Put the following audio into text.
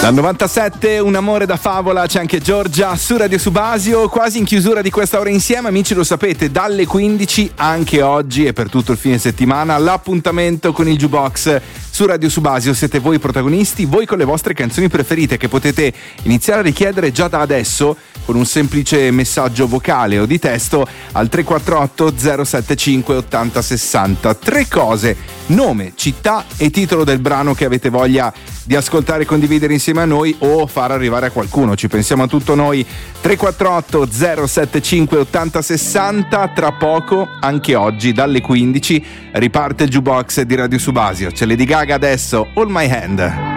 Dal 97, un amore da favola, c'è anche Giorgia su Radio Subasio, quasi in chiusura di questa ora insieme, amici, lo sapete, dalle 15 anche oggi e per tutto il fine settimana l'appuntamento con il Jukebox su Radio Subasio. Siete voi i protagonisti, voi con le vostre canzoni preferite che potete iniziare a richiedere già da adesso con un semplice messaggio vocale o di testo al 348 075 80 60. Tre cose: nome, città e titolo del brano che avete voglia di ascoltare e condividere insieme a noi o far arrivare a qualcuno. Ci pensiamo a tutto noi. 348 075 80 60. Tra poco, anche oggi dalle 15, riparte il Jukebox di Radio Subasio. C'è Lady Gaga adesso, Hold My Hand.